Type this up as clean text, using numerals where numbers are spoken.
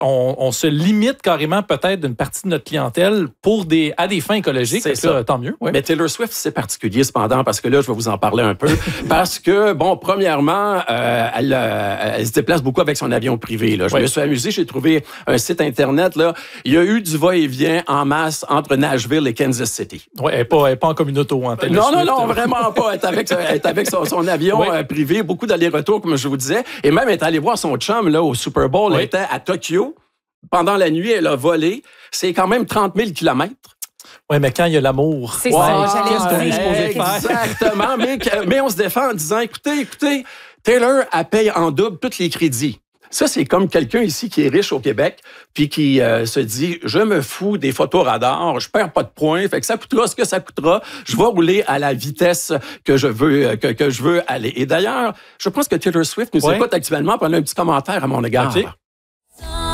on se limite carrément peut-être d'une partie de notre clientèle à des fins écologiques. C'est ça. Tant mieux. Ouais. Mais Taylor Swift, c'est particulier cependant, parce que là, je vais vous en parler un peu. Parce que, bon, premièrement, elle se déplace beaucoup avec son avion privé. Là. Je me suis amusé, j'ai trouvé un site Internet. Là. Il y a eu du va-et-vient en masse entre Nashville et Kansas City. Oui, elle n'est pas en communauto. Hein, non, vraiment pas. Elle est avec son avion privé, beaucoup d'allers-retours, comme je vous disais. Et même, elle est allée voir son chum là, au Super Bowl. Elle était à Tokyo. Pendant la nuit, elle a volé. C'est quand même 30 000 kilomètres. Oui, mais quand il y a l'amour, c'est ça, qu'est-ce qu'on est supposé faire? Exactement. mais on se défend en disant, écoutez, Taylor, elle paye en double tous les crédits. Ça, c'est comme quelqu'un ici qui est riche au Québec, puis qui se dit, je me fous des photos radars, je perds pas de points, fait que ça coûtera ce que ça coûtera, je vais rouler à la vitesse que je veux aller. Et d'ailleurs, je pense que Taylor Swift nous écoute actuellement, puis elle a un petit commentaire à mon égard. Okay.